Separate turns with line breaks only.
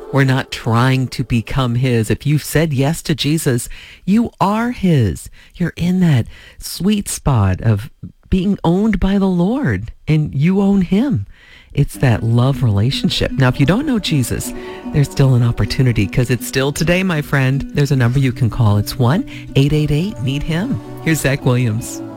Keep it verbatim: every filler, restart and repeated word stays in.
We're not trying to become his. If you've said yes to Jesus, you are his. You're in that sweet spot of being owned by the Lord, and you own him. It's that love relationship. Now, if you don't know Jesus, there's still an opportunity, because it's still today, my friend. There's a number you can call. It's one eight eight eight meet him. Here's Zach Williams.